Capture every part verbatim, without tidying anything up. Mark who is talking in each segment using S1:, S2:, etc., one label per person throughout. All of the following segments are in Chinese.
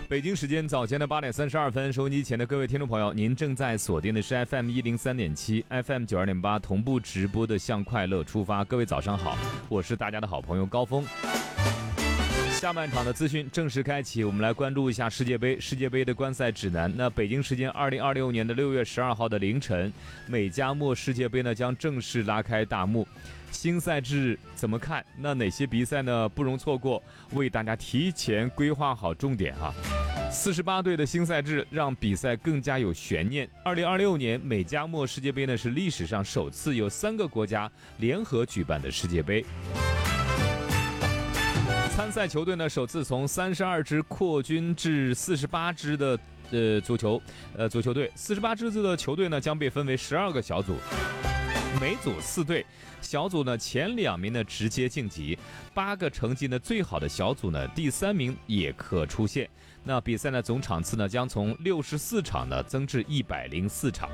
S1: 北京时间早前的八点三十二分，收音机前的各位听众朋友，您正在锁定的是 F M 一零三点七 F M 九二点八同步直播的向快乐出发。各位早上好，我是大家的好朋友高峰。下半场的资讯正式开启，我们来关注一下世界杯世界杯的观赛指南。那北京时间二零二六年的六月十二号的凌晨，美加墨世界杯呢将正式拉开大幕。新赛制怎么看？那哪些比赛呢不容错过？为大家提前规划好重点哈。四十八队的新赛制让比赛更加有悬念。二零二六年美加墨世界杯呢是历史上首次有三个国家联合举办的世界杯。参赛球队呢，首次从三十二支扩军至四十八支的呃足球呃足球队，四十八支的球队呢将被分为十二个小组，每组四队，小组呢前两名呢直接晋级，八个成绩呢最好的小组呢第三名也可出现。那比赛呢总场次呢将从六十四场呢增至一百零四场。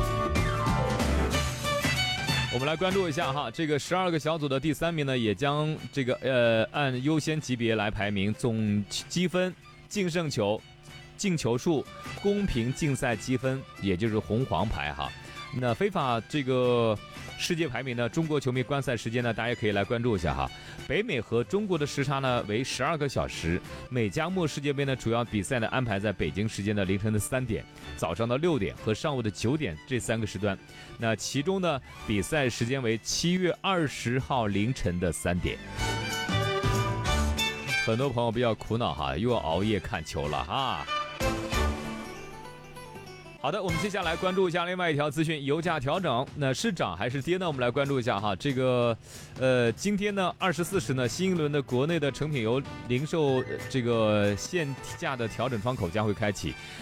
S1: 我们来关注一下哈，这个十二个小组的第三名呢，也将这个呃按优先级别来排名，总积分、净胜球、进球数、公平竞赛积分，也就是红黄牌哈。那非法这个世界排名呢，中国球迷观赛时间呢，大家可以来关注一下哈。北美和中国的时差呢为十二个小时，美加墨世界杯呢主要比赛呢安排在北京时间的凌晨的三点、早上的六点和上午的九点这三个时段。那其中呢，比赛时间为七月二十号凌晨的三点。很多朋友比较苦恼哈，又要熬夜看球了哈。好的，我们接下来关注一下另外一条资讯，油价调整，那是涨还是跌呢？我们来关注一下哈。这个，呃，今天呢，二十四时呢，新一轮的国内的成品油零售、呃、这个限价的调整窗口将会开启。